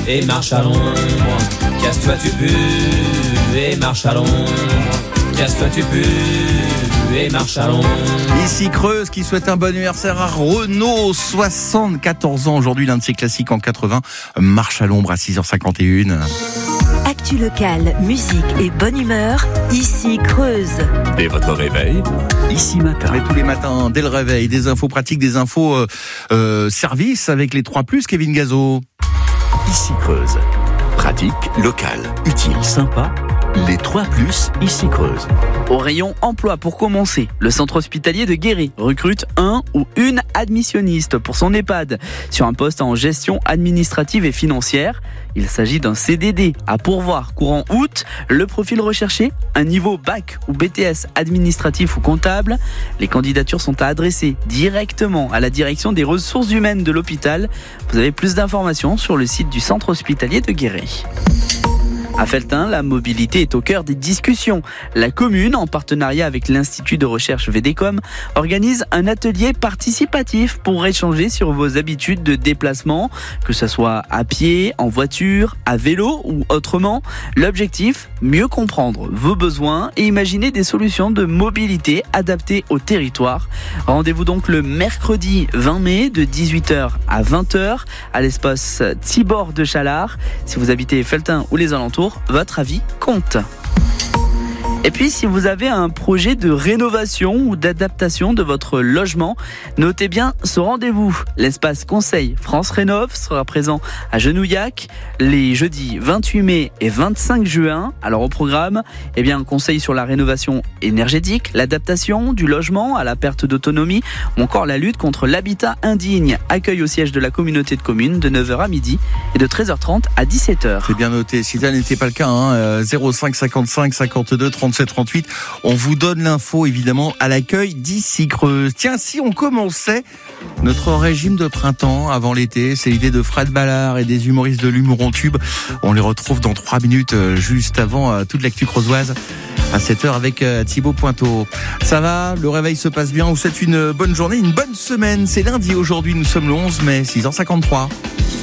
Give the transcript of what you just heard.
et marche à l'ombre. Casse-toi tu pues et marche à l'ombre. Casse-toi tu pues et marche à l'ombre. Ici Creuse qui souhaite un bon anniversaire à Renaud, 74 ans aujourd'hui, l'un de ses classiques en 80, Marche à l'ombre à 6h51. Actu locale, musique et bonne humeur, ici Creuse. Dès votre réveil, ici matin. Mais tous les matins, dès le réveil, des infos pratiques, des infos services avec les 3+, Kevin Gazo. Ici Creuse. Pratique, local, utile, sympa. Les 3+, ici Creuse. Au rayon emploi, pour commencer, le centre hospitalier de Guéry recrute un ou une admissionniste pour son EHPAD sur un poste en gestion administrative et financière. Il s'agit d'un CDD à pourvoir courant août. Le profil recherché, un niveau bac ou BTS administratif ou comptable. Les candidatures sont à adresser directement à la direction des ressources humaines de l'hôpital. Vous avez plus d'informations sur le site du centre hospitalier de Guéry. À Felletin, la mobilité est au cœur des discussions. La commune, en partenariat avec l'Institut de recherche VDCOM, organise un atelier participatif pour échanger sur vos habitudes de déplacement, que ce soit à pied, en voiture, à vélo ou autrement. L'objectif, mieux comprendre vos besoins et imaginer des solutions de mobilité adaptées au territoire. Rendez-vous donc le mercredi 20 mai de 18h à 20h à l'espace Tibor de Chalard. Si vous habitez Felletin ou les alentours, votre avis compte. Et puis, si vous avez un projet de rénovation ou d'adaptation de votre logement, notez bien ce rendez-vous. L'espace conseil France Rénov sera présent à Genouillac les jeudis 28 mai et 25 juin. Alors au programme, un conseil sur la rénovation énergétique, l'adaptation du logement à la perte d'autonomie ou encore la lutte contre l'habitat indigne. Accueil au siège de la communauté de communes de 9h à midi et de 13h30 à 17h. C'est bien noté. Si ça n'était pas le cas, 05 55 52 37 38. On vous donne l'info évidemment à l'accueil d'Ici Creuse. Tiens, si on commençait notre régime de printemps avant l'été, c'est l'idée de Fred Ballard et des humoristes de l'humour en tube. On les retrouve dans 3 minutes, juste avant toute l'actu creusoise à 7h avec Thibaut Pointeau. Ça va? Le réveil se passe bien? On vous souhaite une bonne journée, une bonne semaine. C'est lundi aujourd'hui, nous sommes le 11 mai, 6h53.